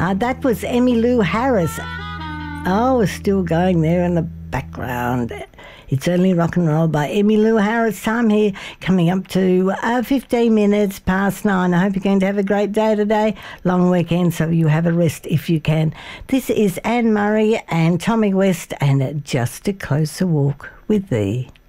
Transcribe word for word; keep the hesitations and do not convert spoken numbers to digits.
Uh, that was Emmylou Harris. Oh, we're still going there in the background. It's Only Rock and Roll by Emmylou Harris. Time here coming up to uh, fifteen minutes past nine. I hope you're going to have a great day today. Long weekend, so you have a rest if you can. This is Anne Murray and Tommy West and Just a Closer Walk with Thee.